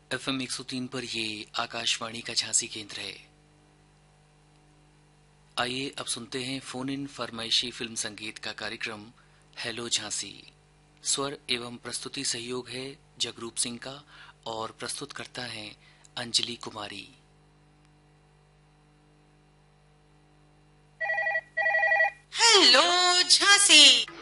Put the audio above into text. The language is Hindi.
FM 103 पर ये आकाशवाणी का झांसी केंद्र है। आइए अब सुनते हैं फोन इन फरमाइशी फिल्म संगीत का कार्यक्रम हेलो झांसी। स्वर एवं प्रस्तुति सहयोग है जगरूप सिंह का और प्रस्तुत करता है अंजलि कुमारी। हेलो झांसी।